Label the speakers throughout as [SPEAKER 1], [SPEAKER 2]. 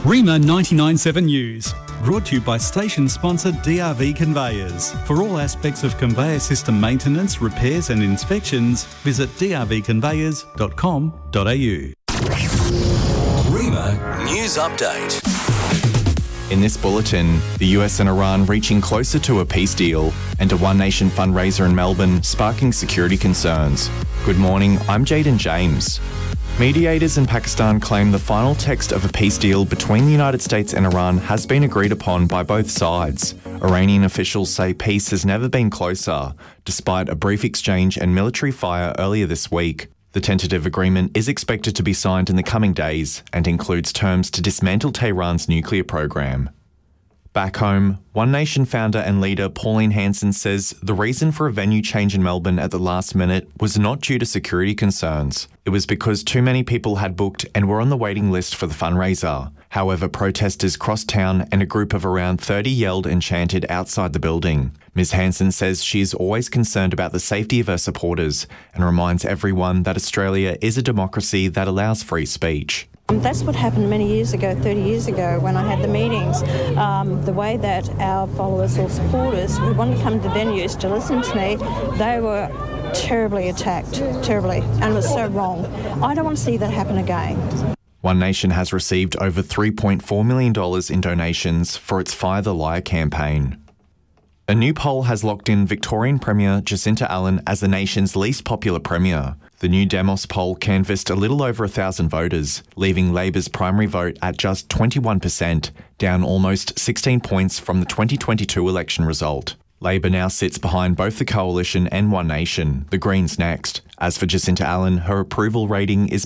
[SPEAKER 1] Rima 99.7 News, brought to you by station sponsor DRV Conveyors. For all aspects of conveyor system maintenance, repairs and inspections, visit drvconveyors.com.au.
[SPEAKER 2] Rima News Update.
[SPEAKER 3] In this bulletin, the US and Iran reaching closer to a peace deal, and a One Nation fundraiser in Melbourne sparking security concerns. Good morning, I'm Jaden James. Mediators in Pakistan claim the final text of a peace deal between the United States and Iran has been agreed upon by both sides. Iranian officials say peace has never been closer, despite a brief exchange and military fire earlier this week. The tentative agreement is expected to be signed in the coming days and includes terms to dismantle Tehran's nuclear program. Back home, One Nation founder and leader Pauline Hanson says the reason for a venue change in Melbourne at the last minute was not due to security concerns. It was because too many people had booked and were on the waiting list for the fundraiser. However, protesters crossed town and a group of around 30 yelled and chanted outside the building. Ms Hanson says she is always concerned about the safety of her supporters and reminds everyone that Australia is a democracy that allows free speech.
[SPEAKER 4] That's what happened many years ago, 30 years ago, when I had the meetings. The way that our followers or supporters who wanted to come to venues to listen to me, they were terribly attacked, terribly, and it was so wrong. I don't want to see that happen again.
[SPEAKER 3] One Nation has received over $3.4 million in donations for its Fire the Liar campaign. A new poll has locked in Victorian Premier Jacinta Allen as the nation's least popular premier. The new Demos poll canvassed a little over 1,000 voters, leaving Labor's primary vote at just 21%, down almost 16 points from the 2022 election result. Labor now sits behind both the Coalition and One Nation, the Greens next. As for Jacinta Allen, her approval rating is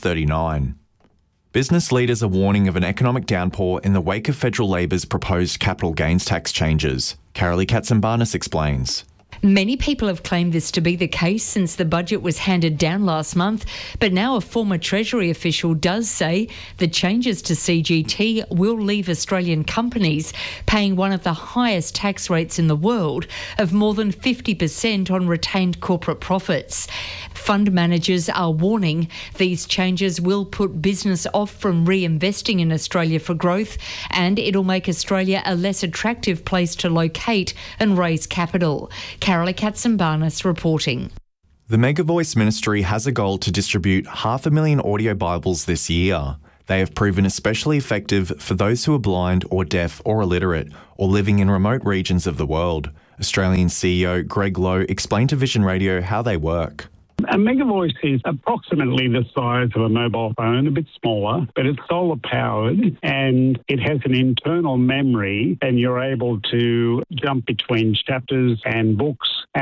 [SPEAKER 3] -39. Business leaders are warning of an economic downpour in the wake of federal Labor's proposed capital gains tax changes. Carolee Katsimbarnis explains.
[SPEAKER 5] Many people have claimed this to be the case since the budget was handed down last month, but now a former Treasury official does say the changes to CGT will leave Australian companies paying one of the highest tax rates in the world of more than 50% on retained corporate profits. Fund managers are warning these changes will put business off from reinvesting in Australia for growth, and it'll make Australia a less attractive place to locate and raise capital. Carolee Katsimbarnis reporting.
[SPEAKER 3] The Mega Voice Ministry has a goal to distribute 500,000 audio Bibles this year. They have proven especially effective for those who are blind or deaf or illiterate or living in remote regions of the world. Australian CEO Greg Lowe explained to Vision Radio how they work.
[SPEAKER 6] A Mega Voice is approximately the size of a mobile phone, a bit smaller, but it's solar powered and it has an internal memory, and you're able to jump between chapters and books